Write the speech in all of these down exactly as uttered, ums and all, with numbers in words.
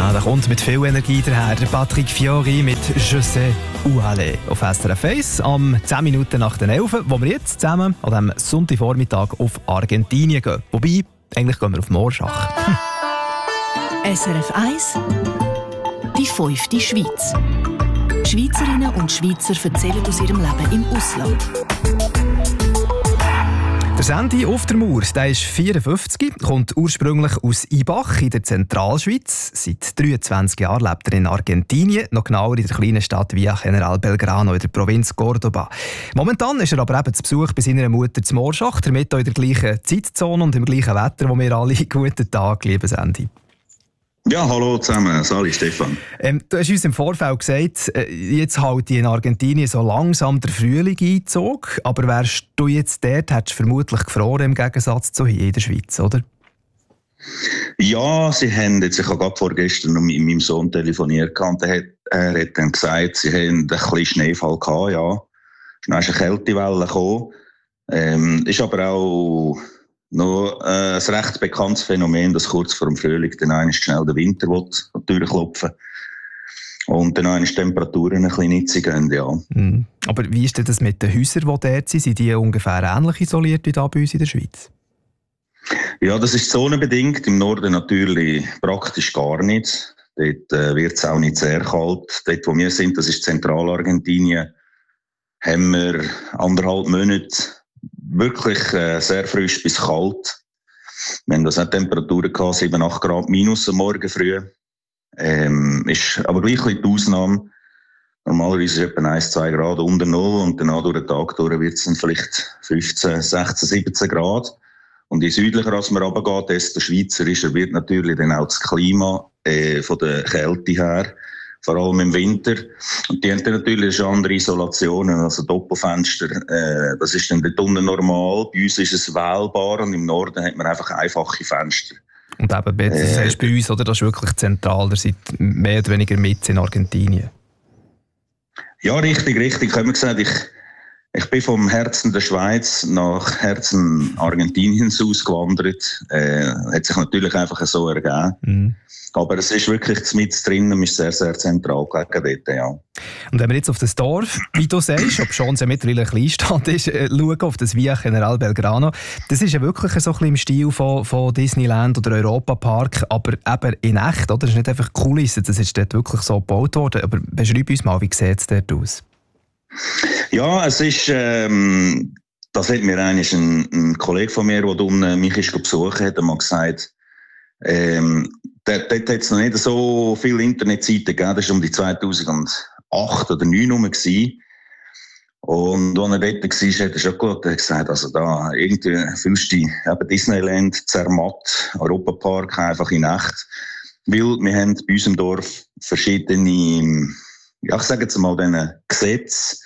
Ja, da kommt mit viel Energie daher der Patrick Fiori mit «Je sais où aller» auf S R F eins am zehn Minuten nach den elf, wo wir jetzt zusammen an diesem Sonntagvormittag auf Argentinien gehen. Wobei, eigentlich gehen wir auf Morschach. S R F eins Die fünfte Schweiz. Schweizerinnen und Schweizer erzählen aus ihrem Leben im Ausland. Der Sandy auf der Mauer, der ist vierundfünfzig, kommt ursprünglich aus Ibach in der Zentralschweiz. Seit dreiundzwanzig Jahren lebt er in Argentinien, noch genauer in der kleinen Stadt Villa General Belgrano in der Provinz Córdoba. Momentan ist er aber eben zu Besuch bei seiner Mutter zu Morschach, damit auch in der gleichen Zeitzone und im gleichen Wetter, wo wir alle guten Tag, liebe Sandy. Ja, hallo zusammen. Sali, Stefan. Ähm, du hast uns im Vorfeld gesagt, äh, jetzt halt in Argentinien so langsam der Frühling Einzug. Aber wärst du jetzt dort, hättest du vermutlich gefroren im Gegensatz zu hier in der Schweiz, oder? Ja, sie haben jetzt, ich habe gerade vorgestern noch mit meinem Sohn telefoniert und er hat, er hat dann gesagt, sie haben ein bisschen Schneefall gehabt, ja. Dann ist eine Kältewelle gekommen. Ähm, ist aber auch noch äh, ein recht bekanntes Phänomen, dass kurz vor dem Frühling dann einmal schnell der Winter durchklopfen und dann einmal die Temperaturen ein bisschen nitzig gehen, ja. Mm. Aber wie ist denn das mit den Häusern, die dort sind? Sind die ungefähr ähnlich isoliert wie da bei uns in der Schweiz? Ja, das ist zonenbedingt. Im Norden natürlich praktisch gar nicht. Dort äh, wird es auch nicht sehr kalt. Dort, wo wir sind, das ist Zentralargentinien, haben wir anderthalb Monate wirklich äh, sehr frisch bis kalt. Wir haben das auch Temperaturen gehabt, sieben, acht Grad minus am Morgen früh. Ähm, ist aber gleich ein die Ausnahme. Normalerweise ist es etwa eins, zwei Grad unter Null und danach durch den Tag durch wird es dann vielleicht fünfzehn, sechzehn, siebzehn Grad. Und je südlicher als man runtergeht, desto schweizerischer wird natürlich dann auch das Klima äh, von der Kälte her. Vor allem im Winter. Und die haben dann natürlich andere Isolationen, also Doppelfenster. Äh, das ist dann dort unten normal. Bei uns ist es wählbar und im Norden hat man einfach einfache Fenster. Und eben, das äh, heißt bei uns, oder? Das ist wirklich zentral. Ihr seid mehr oder weniger mit in Argentinien. Ja, richtig, richtig. Ich habe gesagt, ich, ich bin vom Herzen der Schweiz nach Herzen Argentiniens ausgewandert. Äh, hat sich natürlich einfach so ergeben. Mhm. Aber es ist wirklich mit drin und ist sehr, sehr zentral gelegen dort, ja. Und wenn wir jetzt auf das Dorf, wie du sagst, ob schon es ja mittlerweile ein Kleinstadt ist, äh, schauen auf das Villa General Belgrano, das ist ja wirklich so ein bisschen im Stil von, von Disneyland oder Europa-Park, aber eben in echt, oder? Das ist nicht einfach Kulisse, das ist dort wirklich so gebaut worden. Aber beschreib uns mal, wie sieht es dort aus? Ja, es ist, ähm, das hat mir eigentlich ein, ein Kollege von mir, der mich ist besucht hat, mal gesagt, ähm, dort hat es noch nicht so viele Internetseiten gegeben, das war um die zweitausendacht oder zweitausendneun herum. Und als er dort war, hat er schon gut gesagt, also da irgendwie fühlst du dich eben Disneyland, Zermatt, Europapark einfach in echt. Weil wir haben bei uns im Dorf verschiedene, ja ich sage jetzt mal, diese Gesetze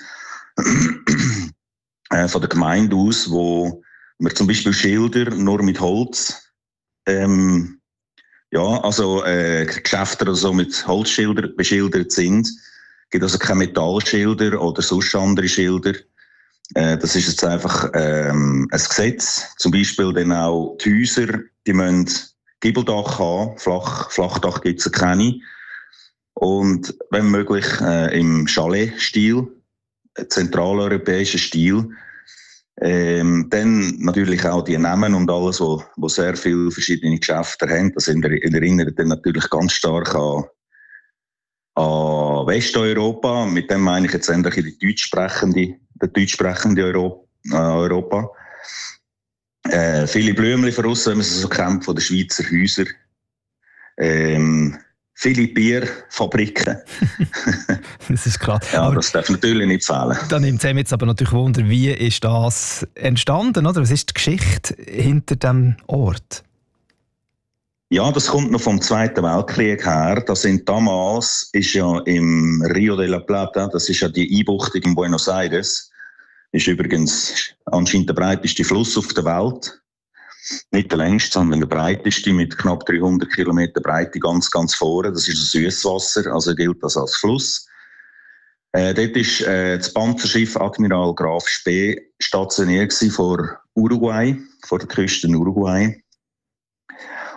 äh, von der Gemeinde aus, wo wir zum Beispiel Schilder nur mit Holz ähm, ja, also äh, Geschäfte, die so mit Holzschildern beschildert sind. Es gibt also keine Metallschilder oder sonst andere Schilder. Äh, das ist jetzt einfach ähm, ein Gesetz. Zum Beispiel dann auch die Häuser, die müssen Giebeldach haben. Flach, Flachdach gibt es keine. Und wenn möglich äh, im Chalet-Stil, zentraleuropäischen Stil. Ähm, dann natürlich auch die Namen und alles, wo, wo sehr viele verschiedene Geschäfte haben. Das erinnert dann natürlich ganz stark an, an Westeuropa. Mit dem meine ich jetzt endlich die deutschsprechende, der deutschsprechende Euro, äh, Europa. Äh, viele Blümchen von aussen, wenn man sie so kennt, von den Schweizer Häusern. Ähm, Viele Bierfabriken. Das ist klar. Ja, aber das darf natürlich nicht fehlen. Dann nimmt es jetzt aber natürlich Wunder, wie ist das entstanden, oder? Was ist die Geschichte hinter diesem Ort? Ja, das kommt noch vom Zweiten Weltkrieg her. Das sind damals, ist ja im Rio de la Plata, das ist ja die Einbuchtung in Buenos Aires, ist übrigens anscheinend der breiteste Fluss auf der Welt. Nicht der längste, sondern der breiteste mit knapp dreihundert Kilometer Breite ganz, ganz vorne. Das ist ein Süßwasser, also gilt das als Fluss. Äh, dort war äh, das Panzerschiff Admiral Graf Spee stationiert vor Uruguay, vor der Küste Uruguay.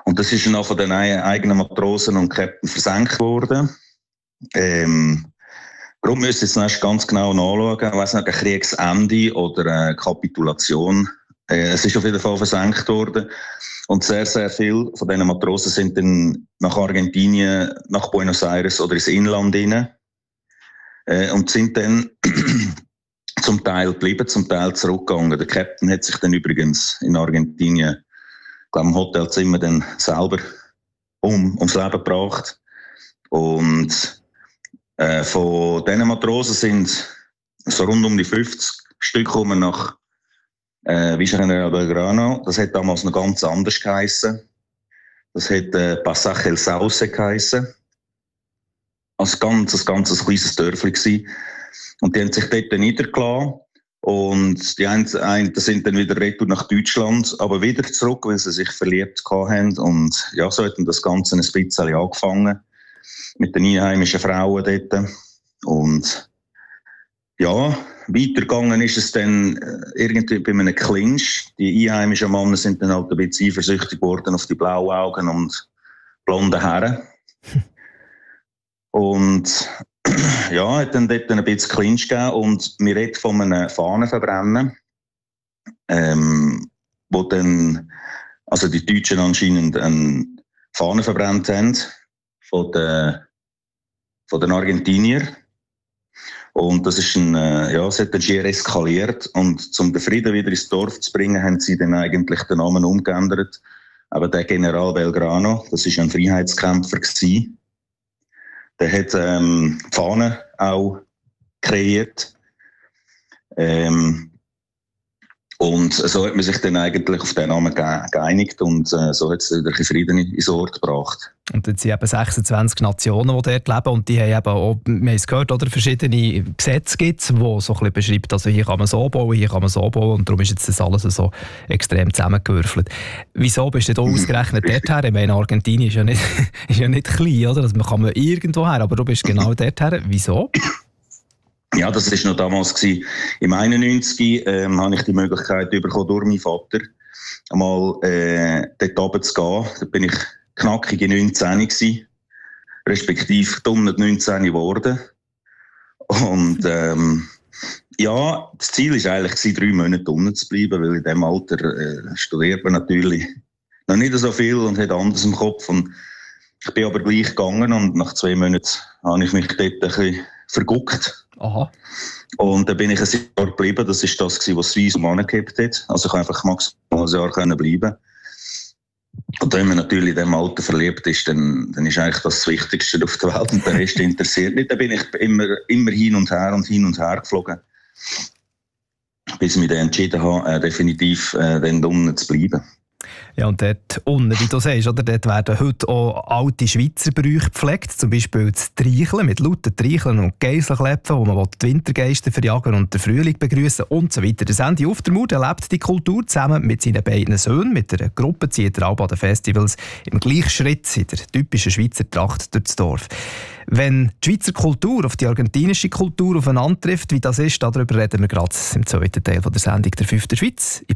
Und das ist dann von den eigenen Matrosen und Captain versenkt worden. Ähm, Darum müssen wir jetzt ganz genau nachschauen, ich weiss nicht, ein Kriegsende oder eine Kapitulation. Äh, es ist auf jeden Fall versenkt worden. Und sehr, sehr viele von diesen Matrosen sind dann nach Argentinien, nach Buenos Aires oder ins Inland rein. Äh, und sind dann zum Teil geblieben, zum Teil zurückgegangen. Der Captain hat sich dann übrigens in Argentinien, ich glaube, im Hotelzimmer dann selber um, ums Leben gebracht. Und äh, von diesen Matrosen sind so rund um die fünfzig Stück gekommen nach äh, Villa General Belgrano. Das hat damals noch ganz anders geheissen. Das hat äh, Pasaje El Sauce geheissen. Also ganz, ein ganz ein kleines Dörfli gsi. Und die haben sich dort niedergelassen. Und die einen, einen sind dann wieder retour nach Deutschland, aber wieder zurück, weil sie sich verliebt haben. Und ja, so hat dann das Ganze ein bisschen angefangen. Mit den einheimischen Frauen dort. Und ja, weitergegangen ist es dann irgendwie bei einem Clinch. Die einheimischen Männer sind dann halt ein bisschen eifersüchtig geworden auf die blauen Augen und blonden Haare. Und ja, hat dann dort ein bisschen Clinch gegeben und wir reden von einem Fahnenverbrennen, ähm, wo dann, also die Deutschen anscheinend eine Fahne verbrannt haben von den, von den Argentiniern. Und das ist ein, ja, es hat dann schier eskaliert und um den Frieden wieder ins Dorf zu bringen, haben sie dann eigentlich den Namen umgeändert. Aber der General Belgrano, das war ein Freiheitskämpfer gewesen. Der hat ähm, die Fahne auch kreiert. Ähm, und so hat man sich dann eigentlich auf den Namen ge- geeinigt und äh, so hat es wieder ein Frieden ins Ort gebracht. Und jetzt sind eben sechsundzwanzig Nationen, die dort leben und die haben eben auch, wir haben es gehört, oder, verschiedene Gesetze gibt, die so ein bisschen beschreiben, also hier kann man so bauen, hier kann man so bauen und darum ist jetzt das alles so extrem zusammengewürfelt. Wieso bist du da ausgerechnet dort her? Ich meine, Argentinien ist ja nicht, ist ja nicht klein, oder? Also man kann irgendwo her, aber du bist genau dort her. Wieso? Ja, das war noch damals gewesen. Im einundneunzig ähm, habe ich die Möglichkeit bekommen, durch meinen Vater einmal äh, dort oben zu gehen. Da bin ich knackige neunzehn gewesen, respektive dumm neunzehn geworden. Und ähm, ja, das Ziel war eigentlich gewesen, drei Monate unten zu bleiben, weil in diesem Alter äh, studiert man natürlich noch nicht so viel und hat anders im Kopf. Und ich bin aber gleich gegangen und nach zwei Monaten habe ich mich dort ein bisschen verguckt. Aha. Und dann bin ich ein Jahr geblieben. Das war das, was Swiss um angehabt hat. Also ich konnte einfach maximal ein Jahr bleiben. Und wenn man natürlich in diesem Alter verliebt ist, dann, dann ist eigentlich das das Wichtigste auf der Welt und der Rest interessiert nicht. Dann bin ich immer, immer hin und her und hin und her geflogen, bis ich mich dann entschieden habe, äh, definitiv äh, dann unten zu bleiben. Ja, und dort unten, wie du sagst, oder, dort werden heute auch alte Schweizer Bräuche gepflegt, zum Beispiel das Treicheln mit lauten Treicheln und Geiselklepfen, wo man die Wintergeister verjagen und den Frühling begrüßen und so weiter. Der Sandy Uftermur lebt die Kultur zusammen mit seinen beiden Söhnen. Mit einer Gruppe zieht er auch an den Festivals im Gleichschritt in der typischen Schweizer Tracht durchs Dorf. Wenn die Schweizer Kultur auf die argentinische Kultur aufeinander trifft, wie das ist, darüber reden wir gerade im zweiten Teil von der Sendung «Der fünfte Schweiz».